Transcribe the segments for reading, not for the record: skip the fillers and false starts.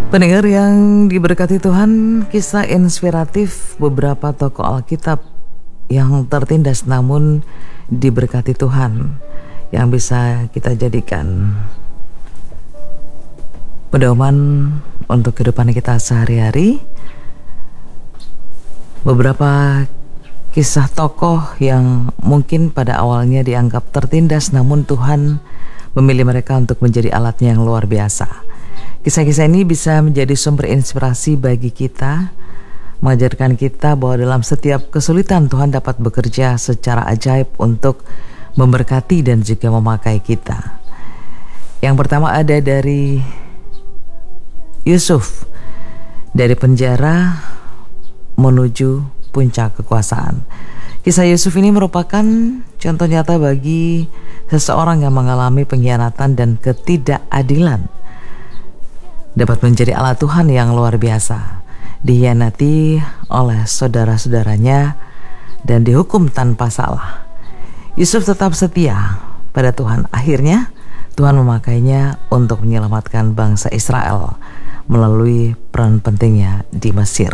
Pendengar yang diberkati Tuhan, kisah inspiratif beberapa tokoh Alkitab yang tertindas namun diberkati Tuhan yang bisa kita jadikan pedoman untuk kehidupan kita sehari-hari. Beberapa kisah tokoh yang mungkin pada awalnya dianggap tertindas namun Tuhan memilih mereka untuk menjadi alatnya yang luar biasa. Kisah-kisah ini bisa menjadi sumber inspirasi bagi kita, mengajarkan kita bahwa dalam setiap kesulitan Tuhan dapat bekerja secara ajaib untuk memberkati dan juga memakai kita. Yang pertama ada dari Yusuf, dari penjara menuju puncak kekuasaan. Kisah Yusuf ini merupakan contoh nyata bagi seseorang yang mengalami pengkhianatan dan ketidakadilan dapat menjadi alat Tuhan yang luar biasa, dikhianati oleh saudara-saudaranya dan dihukum tanpa salah. Yusuf tetap setia pada Tuhan. Akhirnya Tuhan memakainya untuk menyelamatkan bangsa Israel melalui peran pentingnya di Mesir.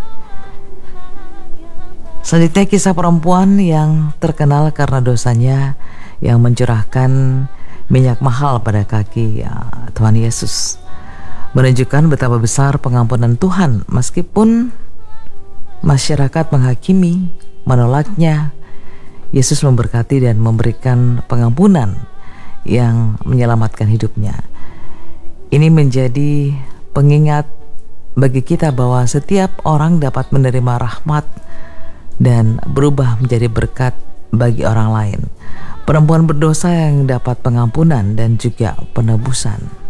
Selanjutnya kisah perempuan yang terkenal karena dosanya yang mencurahkan minyak mahal pada kaki Tuhan Yesus, menunjukkan betapa besar pengampunan Tuhan meskipun masyarakat menghakimi, menolaknya. Yesus memberkati dan memberikan pengampunan yang menyelamatkan hidupnya. Ini menjadi pengingat bagi kita bahwa setiap orang dapat menerima rahmat dan berubah menjadi berkat bagi orang lain. Perempuan berdosa yang dapat pengampunan dan juga penebusan.